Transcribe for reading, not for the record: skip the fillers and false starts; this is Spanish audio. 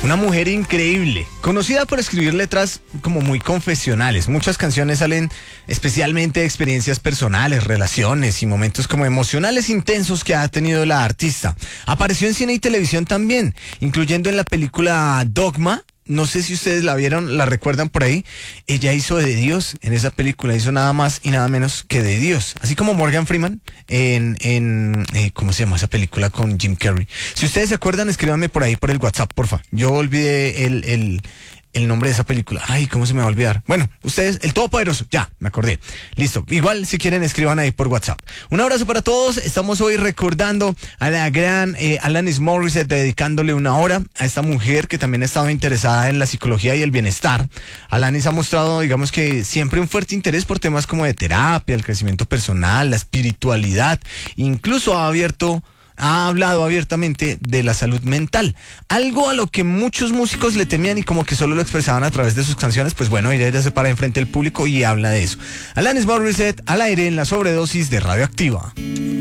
Una mujer increíble, conocida por escribir letras como muy confesionales. Muchas canciones salen especialmente de experiencias personales, relaciones y momentos como emocionales intensos que ha tenido la artista. Apareció en cine y televisión también, incluyendo en la película Dogma. No sé si ustedes la vieron, la recuerdan por ahí. Ella hizo de Dios en esa película, hizo nada más y nada menos que de Dios. Así como Morgan Freeman ¿cómo se llama esa película con Jim Carrey? Si ustedes se acuerdan, escríbanme por ahí por el WhatsApp, porfa. Yo olvidé el nombre de esa película. Ay, ¿cómo se me va a olvidar? Bueno, ustedes, El Todopoderoso, ya, me acordé. Listo, igual si quieren escriban ahí por WhatsApp. Un abrazo para todos, estamos hoy recordando a la gran Alanis Morissette, dedicándole una hora a esta mujer que también ha estado interesada en la psicología y el bienestar. Alanis ha mostrado, digamos que siempre un fuerte interés por temas como de terapia, el crecimiento personal, la espiritualidad, incluso ha hablado abiertamente de la salud mental, algo a lo que muchos músicos le temían y como que solo lo expresaban a través de sus canciones. Pues bueno, ella se para enfrente del público y habla de eso. Alanis Morissette al aire en la sobredosis de Radioactiva.